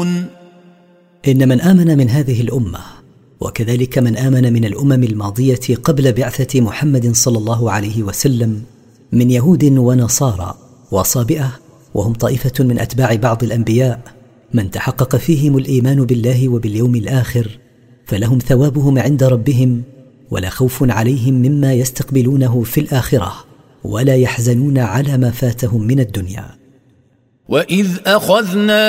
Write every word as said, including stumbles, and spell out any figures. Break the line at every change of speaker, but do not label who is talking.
يعلمون.
إن من آمن من هذه الأمة وكذلك من آمن من الأمم الماضية قبل بعثة محمد صلى الله عليه وسلم من يهود ونصارى وصابئة، وهم طائفة من أتباع بعض الأنبياء، من تحقق فيهم الإيمان بالله وباليوم الآخر فلهم ثوابهم عند ربهم، ولا خوف عليهم مما يستقبلونه في الآخرة، ولا يحزنون على ما فاتهم من الدنيا.
وإذ أخذنا